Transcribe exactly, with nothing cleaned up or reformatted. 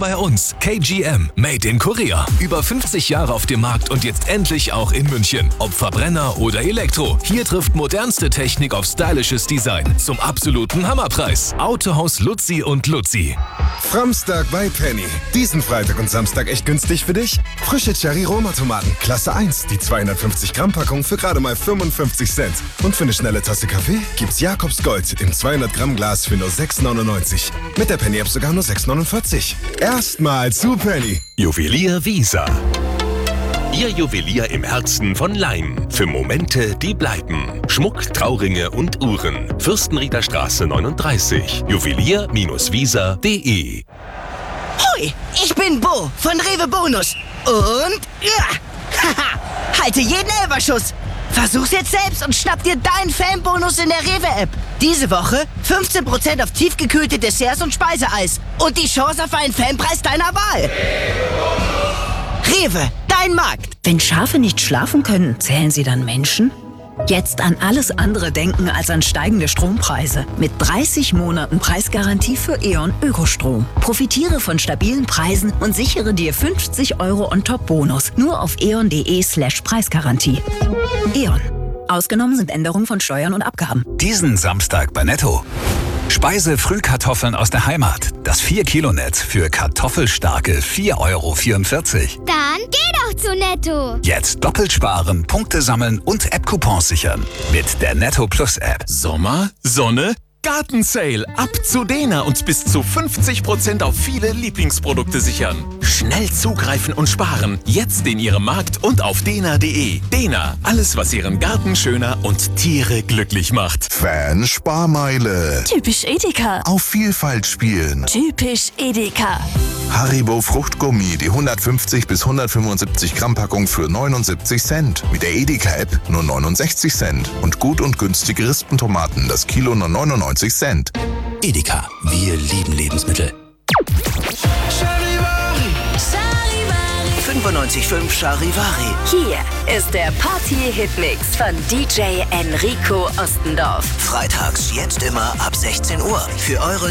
bei uns. K G M, made in Korea. Über fünfzig Jahre auf dem Markt und jetzt endlich auch in München. Ob Verbrenner oder Elektro, hier trifft modernste Technik auf stylisches Design. Zum absoluten Hammerpreis. Autohaus Luzi und Luzi. Framstag bei Penny. Diesen Freitag und Samstag echt günstig für dich? Frische Cherry-Roma-Tomaten, Klasse eins, die zweihundertfünfzig Gramm Packung für gerade mal fünfundfünfzig Cent. Und für eine schnelle Tasse Kaffee gibt's Jakobs Gold im zweihundert Gramm Glas für nur sechs neunundneunzig. Mit der Penny-App sogar nur sechs neunundvierzig. Erstmal zu Penny. Juwelier Wiesa. Ihr Juwelier im Herzen von Laim. Für Momente, die bleiben. Schmuck, Trauringe und Uhren. Fürstenrieder Straße neununddreißig. Juwelier Wiesa punkt de. Hoi, ich bin Bo von Rewe Bonus. Und ja, haha, halte jeden Elferschuss. Versuch's jetzt selbst und schnapp dir deinen Fanbonus in der Rewe-App. Diese Woche fünfzehn Prozent auf tiefgekühlte Desserts und Speiseeis. Und die Chance auf einen Fanpreis deiner Wahl. Rewe, dein Markt. Wenn Schafe nicht schlafen können, zählen sie dann Menschen? Jetzt an alles andere denken als an steigende Strompreise. Mit dreißig Monaten Preisgarantie für E.ON Ökostrom. Profitiere von stabilen Preisen und sichere dir fünfzig Euro on top Bonus. Nur auf eon.de slash Preisgarantie. E.ON. Ausgenommen sind Änderungen von Steuern und Abgaben. Diesen Samstag bei Netto. Speise-Frühkartoffeln aus der Heimat. Das vier Kilo Netz für kartoffelstarke vier Euro vierundvierzig. Dann geh doch zu Netto. Jetzt doppelt sparen, Punkte sammeln und App-Coupons sichern. Mit der Netto Plus App. Sommer, Sonne, Gartensale. Ab zu Dena und bis zu fünfzig Prozent auf viele Lieblingsprodukte sichern. Schnell zugreifen und sparen. Jetzt in Ihrem Markt und auf dena punkt de. Dena, alles was Ihren Garten schöner und Tiere glücklich macht. Fan-Sparmeile. Typisch Edeka. Auf Vielfalt spielen. Typisch Edeka. Haribo Fruchtgummi, die hundertfünfzig bis hundertfünfundsiebzig Gramm Packung für neunundsiebzig Cent. Mit der Edeka-App nur neunundsechzig Cent. Und gut und günstige Rispentomaten, das Kilo nur neunundneunzig Cent. Edeka, wir lieben Lebensmittel. fünfundneunzig Komma fünf Charivari. Hier ist der Party-Hitmix von D J Enrico Ostendorf. Freitags jetzt immer ab sechzehn Uhr für eure